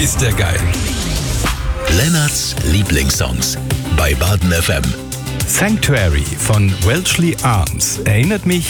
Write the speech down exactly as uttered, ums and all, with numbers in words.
ist der geil. Lennarts Lieblingssongs bei Baden F M. Sanctuary von Welshly Arms erinnert mich